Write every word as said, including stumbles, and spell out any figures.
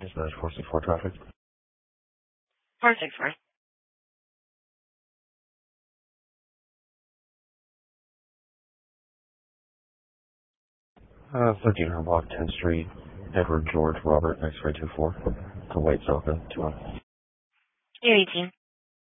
Dispatch four six four traffic. four six four. Uh, thirteen Humboldt, tenth Street, Edward George Robert, X-ray two four, to White Soka, two one. eighteen.